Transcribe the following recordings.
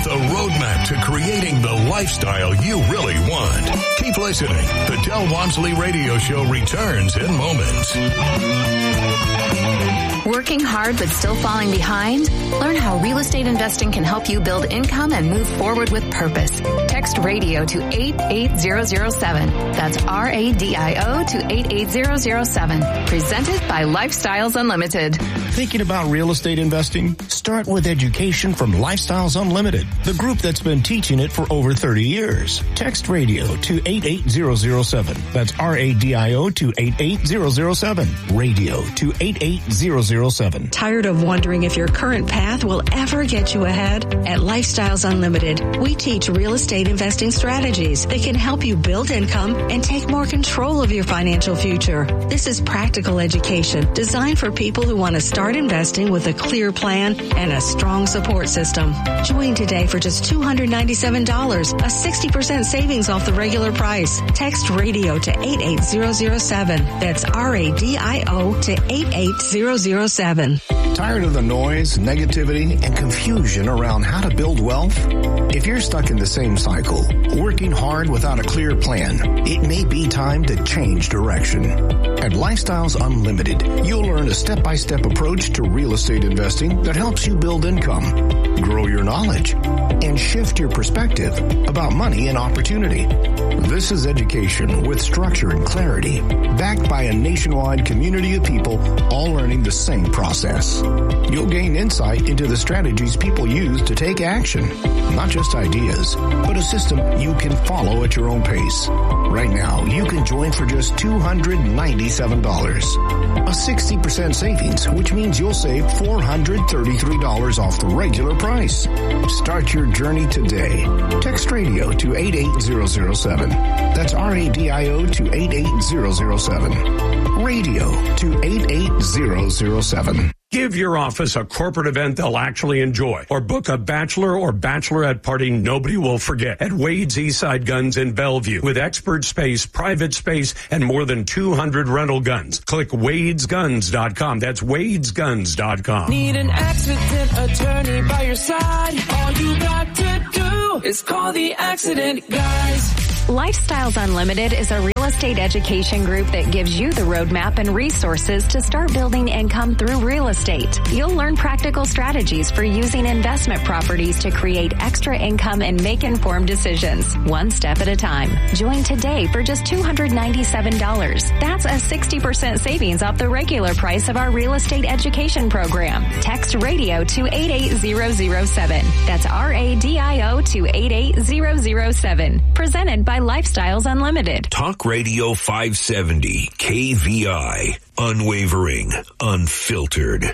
the roadmap to creating the lifestyle you really want. Keep listening. The Del Walmsley Radio Show returns in moments. Working hard but still falling behind? Learn how real estate investing can help you build income and move forward with purpose. Text radio to 88007. That's RADIO to 88007. Presented by Lifestyles Unlimited. Thinking about real estate investing? Start with education from Lifestyles Unlimited, the group that's been teaching it for over 30 years. Text radio to 88007. That's RADIO to 88007. Radio to 88007. Tired of wondering if your current path will ever get you ahead? At Lifestyles Unlimited, we teach real estate investing strategies that can help you build income and take more control of your financial future. This is practical education designed for people who want to start investing with a clear plan and a strong support system. Join today for just $297, a 60% savings off the regular price. Text radio to 88007. That's RADIO to 88007. Tired of the noise, negativity, and confusion around how to build wealth? If you're stuck in the same cycle, working hard without a clear plan, it may be time to change direction. At Lifestyles Unlimited, you'll learn a step-by-step approach to real estate investing that helps you build income, grow your knowledge, and shift your perspective about money and opportunity. This is education with structure and clarity, backed by a nationwide community of people all learning the same process. You'll gain insight into the strategies people use to take action, not just ideas, but a system you can follow at your own pace. Right now, you can join for just $297, a 60% savings, which means you'll save $433 off the regular price. Start your journey today. Text radio to 88007. That's RADIO to 88007. Radio to 88007. Give your office a corporate event they'll actually enjoy, or book a bachelor or bachelorette party nobody will forget at Wade's Eastside Guns in Bellevue with expert space, private space, and more than 200 rental guns. Click wadesguns.com. That's wadesguns.com. Need an accident attorney by your side? All you got to do is call the Accident Guys. Lifestyles Unlimited is a real estate education group that gives you the roadmap and resources to start building income through real estate. You'll learn practical strategies for using investment properties to create extra income and make informed decisions, one step at a time. Join today for just $297. That's a 60% savings off the regular price of our real estate education program. Text radio to 88007. That's RADIO to 88007. Presented by Lifestyles Unlimited. Talk Radio 570, KVI, unwavering, unfiltered.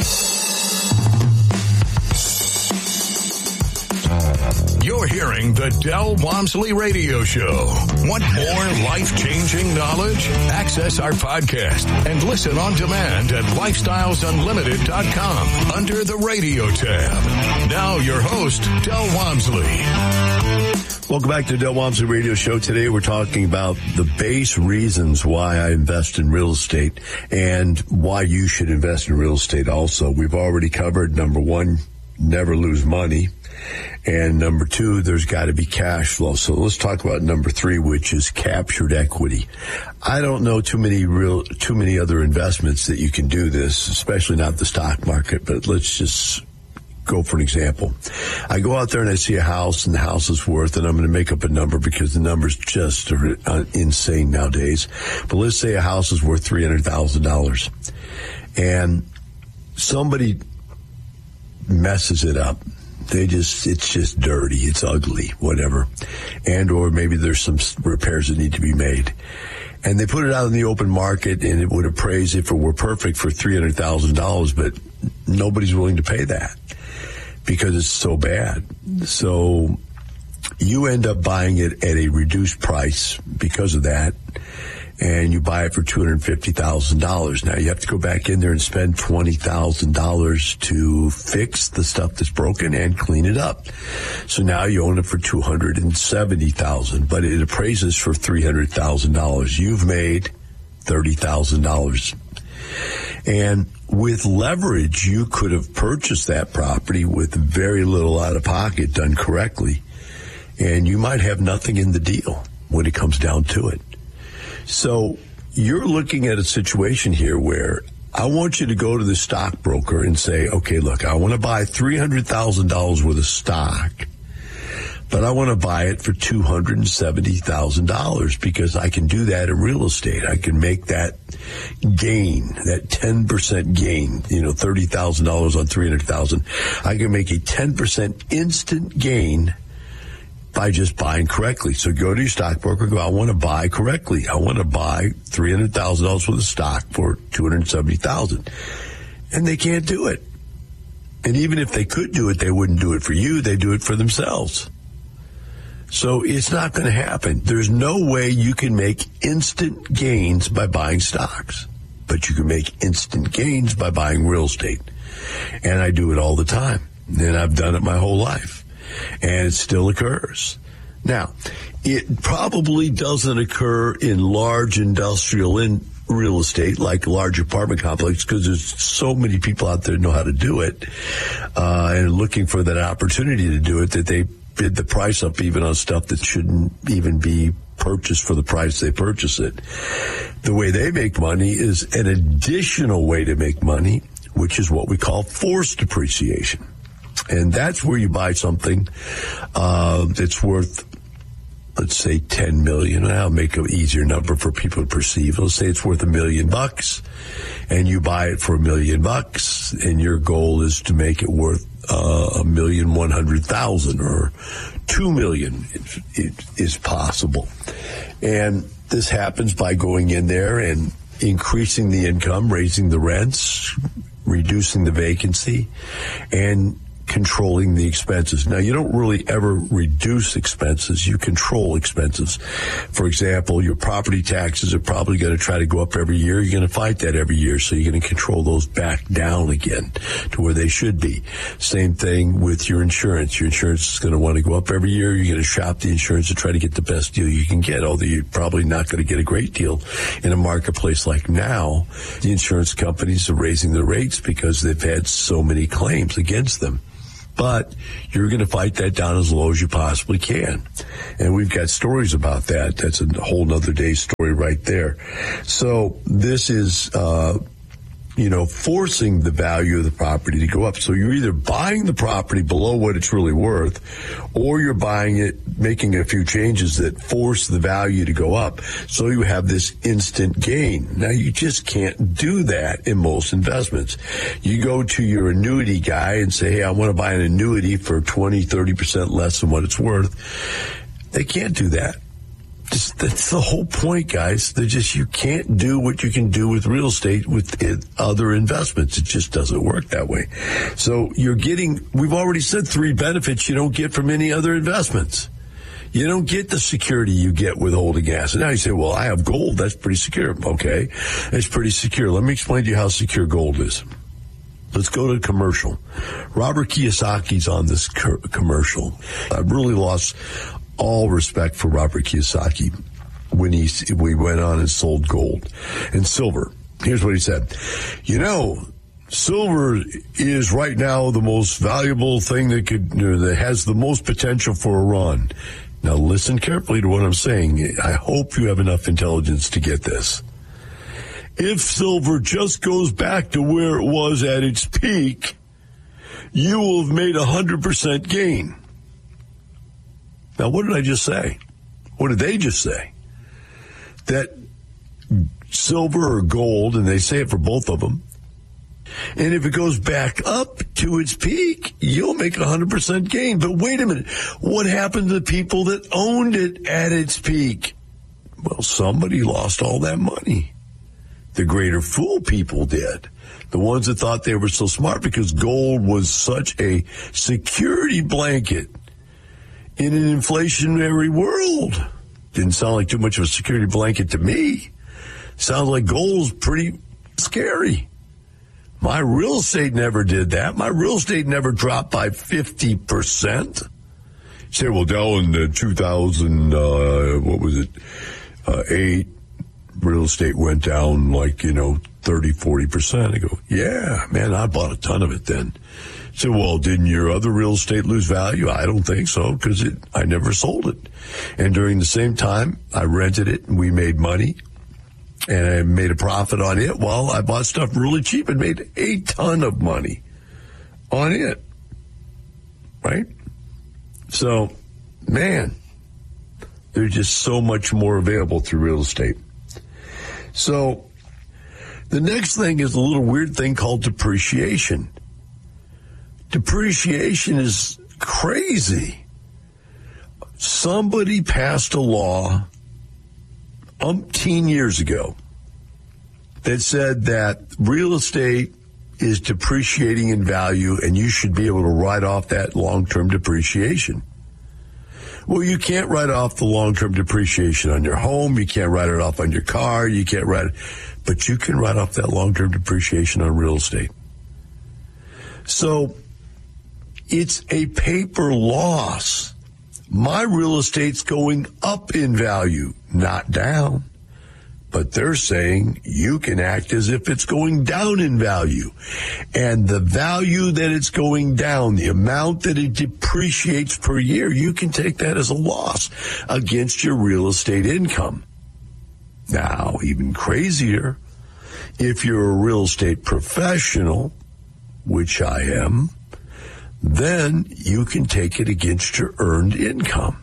You're hearing the Del Walmsley Radio Show. Want more life-changing knowledge? Access our podcast and listen on demand at lifestylesunlimited.com under the radio tab. Now your host, Del Walmsley. Welcome back to the Del Walmsley Radio Show. Today we're talking about the base reasons why I invest in real estate and why you should invest in real estate also. We've already covered number one, never lose money. And number two, there's got to be cash flow. So let's talk about number three, which is captured equity. I don't know too many other investments that you can do this, especially not the stock market, but let's just go for an example. I go out there and I see a house and the house is worth, and I'm going to make up a number because the numbers just are insane nowadays. But let's say a house is worth $300,000 and somebody messes it up. It's just dirty, it's ugly, whatever. And or maybe there's some repairs that need to be made. And they put it out in the open market and it would appraise if it were perfect for $300,000, but nobody's willing to pay that because it's so bad. So you end up buying it at a reduced price because of that, and you buy it for $250,000. Now you have to go back in there and spend $20,000 to fix the stuff that's broken and clean it up. So now you own it for $270,000, but it appraises for $300,000. You've made $30,000. And with leverage, you could have purchased that property with very little out of pocket done correctly, and you might have nothing in the deal when it comes down to it. So you're looking at a situation here where I want you to go to the stockbroker and say, okay, look, I want to buy $300,000 worth of stock, but I want to buy it for $270,000 because I can do that in real estate. I can make that gain, that 10% gain, $30,000 on $300,000. I can make a 10% instant gain by just buying correctly. So go to your stockbroker, go, I want to buy correctly. I want to buy $300,000 worth of stock for $270,000. And they can't do it. And even if they could do it, they wouldn't do it for you. They do it for themselves. So it's not going to happen. There's no way you can make instant gains by buying stocks, but you can make instant gains by buying real estate. And I do it all the time. And I've done it my whole life. And it still occurs. Now, it probably doesn't occur in large industrial in real estate like large apartment complexes because there's so many people out there who know how to do it and looking for that opportunity to do it that they bid the price up even on stuff that shouldn't even be purchased for the price they purchase it. The way they make money is an additional way to make money, which is what we call forced appreciation. And that's where you buy something that's worth, let's say, $10 million. I'll make an easier number for people to perceive. Let's say it's worth $1 million, and you buy it for $1 million, and your goal is to make it worth $1,100,000 or $2 million. It is possible, and this happens by going in there and increasing the income, raising the rents, reducing the vacancy, and controlling the expenses. Now, you don't really ever reduce expenses. You control expenses. For example, your property taxes are probably going to try to go up every year. You're going to fight that every year, so you're going to control those back down again to where they should be. Same thing with your insurance. Your insurance is going to want to go up every year. You're going to shop the insurance to try to get the best deal you can get, although you're probably not going to get a great deal in a marketplace like now. The insurance companies are raising their rates because they've had so many claims against them. But you're going to fight that down as low as you possibly can. And we've got stories about that. That's a whole nother day's story right there. So this is, forcing the value of the property to go up. So you're either buying the property below what it's really worth, or you're buying it, making a few changes that force the value to go up. So you have this instant gain. Now, you just can't do that in most investments. You go to your annuity guy and say, hey, I want to buy an annuity for 20, 30% less than what it's worth. They can't do that. That's the whole point, guys. You can't do what you can do with real estate with other investments. It just doesn't work that way. So we've already said 3 benefits you don't get from any other investments. You don't get the security you get with holding assets. Now you say, well, I have gold. That's pretty secure. Okay. It's pretty secure. Let me explain to you how secure gold is. Let's go to the commercial. Robert Kiyosaki's on this commercial. I've really lost all respect for Robert Kiyosaki when we went on and sold gold and silver. Here's what he said. Silver is right now the most valuable thing that has the most potential for a run. Now listen carefully to what I'm saying. I hope you have enough intelligence to get this. If silver just goes back to where it was at its peak, you will have made 100% gain. Now, what did I just say? What did they just say? That silver or gold, and they say it for both of them, and if it goes back up to its peak, you'll make 100% gain. But wait a minute. What happened to the people that owned it at its peak? Well, somebody lost all that money. The greater fool people did. The ones that thought they were so smart because gold was such a security blanket in an inflationary world. Didn't sound like too much of a security blanket to me. Sounds like gold's pretty scary. My real estate never did that. My real estate never dropped by 50%. You say, well, Dell, in 2000, 8, real estate went down 30, 40%. I go, yeah, man, I bought a ton of it then. I said, well, didn't your other real estate lose value? I don't think so, because I never sold it. And during the same time, I rented it and we made money and I made a profit on it. Well, I bought stuff really cheap and made a ton of money on it. Right? So, man, there's just so much more available through real estate. So, the next thing is a little weird thing called depreciation. Depreciation is crazy. Somebody passed a law umpteen years ago that said that real estate is depreciating in value and you should be able to write off that long-term depreciation. Well, you can't write off the long-term depreciation on your home. You can't write it off on your car. You can't write it, but you can write off that long-term depreciation on real estate. So it's a paper loss. My real estate's going up in value, not down. But they're saying you can act as if it's going down in value. And the value that it's going down, the amount that it depreciates per year, you can take that as a loss against your real estate income. Now, even crazier, if you're a real estate professional, which I am, then you can take it against your earned income.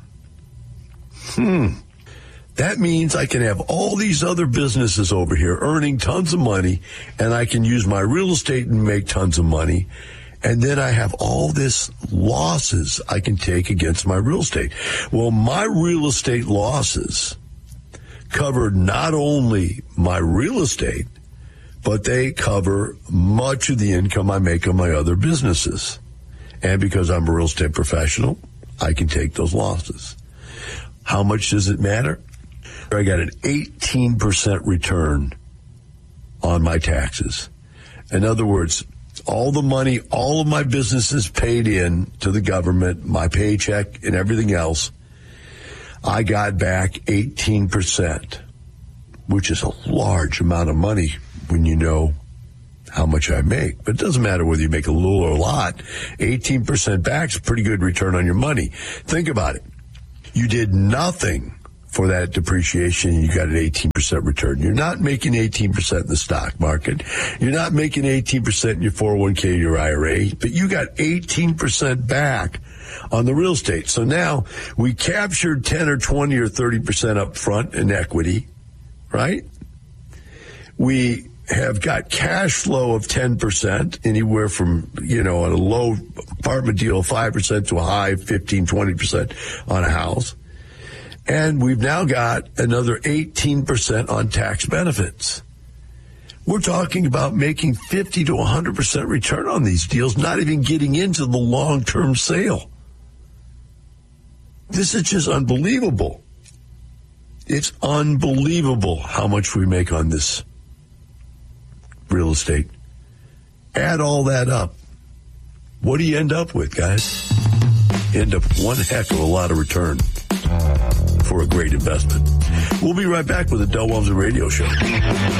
That means I can have all these other businesses over here earning tons of money, and I can use my real estate and make tons of money. And then I have all this losses I can take against my real estate. Well, my real estate losses cover not only my real estate, but they cover much of the income I make on my other businesses. And because I'm a real estate professional, I can take those losses. How much does it matter? I got an 18% return on my taxes. In other words, all the money, all of my businesses paid in to the government, my paycheck and everything else, I got back 18%, which is a large amount of money when you know how much I make. But it doesn't matter whether you make a little or a lot. 18% back is a pretty good return on your money. Think about it. You did nothing for that depreciation, you got an 18% return. You're not making 18% in the stock market. You're not making 18% in your 401k, your IRA, but you got 18% back on the real estate. So now we captured 10 or 20 or 30% up front in equity, right? We have got cash flow of 10%, anywhere from, on a low apartment deal, 5% to a high 15, 20% on a house. And we've now got another 18% on tax benefits. We're talking about making 50 to 100% return on these deals, not even getting into the long-term sale. This is just unbelievable. It's unbelievable how much we make on this real estate. Add all that up. What do you end up with, guys? You end up one heck of a lot of return for a great investment. We'll be right back with the Del Walmsley Radio Show.